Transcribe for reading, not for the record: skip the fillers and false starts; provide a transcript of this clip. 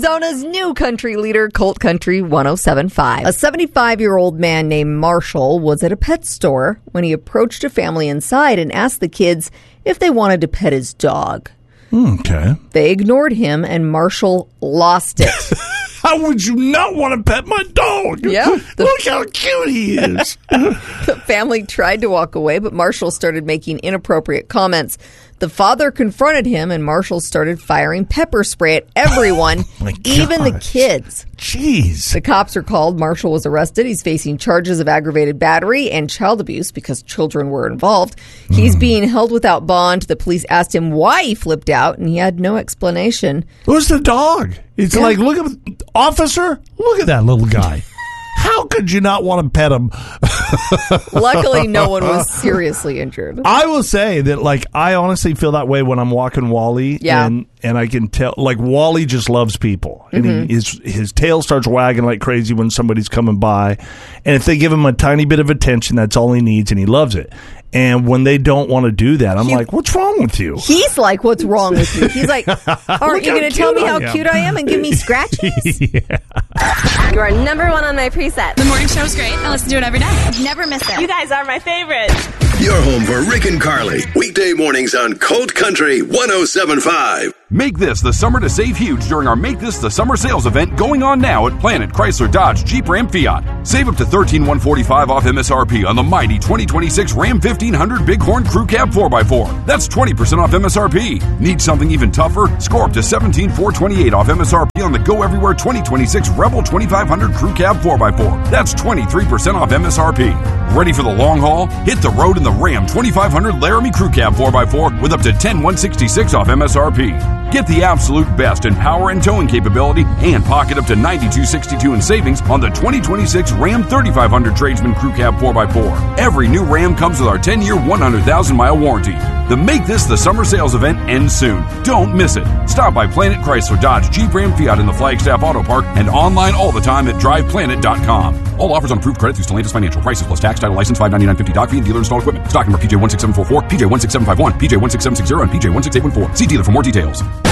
Arizona's new country leader, Colt Country 107.5. A 75-year-old man named Marshall was at a pet store when he approached a family inside and asked the kids if they wanted to pet his dog. Okay. They ignored him, and Marshall lost it. How would you not want to pet my dog? Yeah. Look how cute he is. The family tried to walk away, but Marshall started making inappropriate comments. The father confronted him, and Marshall started firing pepper spray at everyone, even the kids. Jeez. The cops are called. Marshall was arrested. He's facing charges of aggravated battery and child abuse because children were involved. He's being held without bond. The police asked him why he flipped out, and he had no explanation. Who's the dog? It's like, look at officer. Look at that little guy. How could you not want to pet him? Luckily, no one was seriously injured. I will say that, like, I honestly feel that way when I'm walking Wally. Yeah. And I can tell, like, Wally just loves people. And his tail starts wagging like crazy when somebody's coming by. And if they give him a tiny bit of attention, that's all he needs, and he loves it. And when they don't want to do that, I'm like, what's wrong with you? He's like, what's wrong with you? He's like, aren't you going to tell me how cute I am and give me scratches? Yeah. You are number one on my preset. The morning show's great. I listen to it every day. Never miss it. You guys are my favorite. Your home for Rick and Carly. Weekday mornings on Colt Country 107.5. Make this the summer to save huge during our Make This the Summer sales event going on now at Planet Chrysler Dodge Jeep Ram Fiat. Save up to $13,145 off MSRP on the mighty 2026 Ram 1500 Bighorn Crew Cab 4x4. That's 20% off MSRP. Need something even tougher? Score up to $17,428 off MSRP on the Go Everywhere 2026 Rebel 2500 Crew Cab 4x4. That's 23% off MSRP. Ready for the long haul? Hit the road in the Ram 2500 Laramie Crew Cab 4x4 with up to $10,166 off MSRP. Get the absolute best in power and towing capability and pocket up to $92.62 in savings on the 2026 Ram 3500 Tradesman Crew Cab 4x4. Every new Ram comes with our 10-year, 100,000-mile warranty. The Make This the Summer sales event ends soon. Don't miss it. Stop by Planet Chrysler Dodge Jeep Ram Fiat in the Flagstaff Auto Park and online all the time at driveplanet.com. All offers on approved credit through Stellantis Financial. Prices plus tax, title, license, $599.50 doc fee, and dealer installed equipment. Stock number PJ16744, PJ16751, PJ16760, and PJ16814. See dealer for more details.